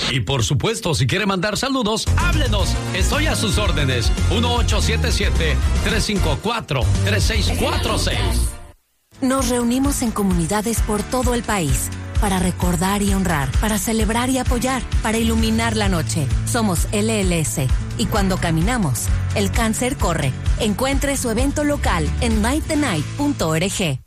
Y por supuesto, si quiere mandar saludos, háblenos. Estoy a sus órdenes. 1877-354-3646. Nos reunimos en comunidades por todo el país para recordar y honrar, para celebrar y apoyar, para iluminar la noche. Somos LLS y cuando caminamos, el cáncer corre. Encuentre su evento local en mighttenight.org.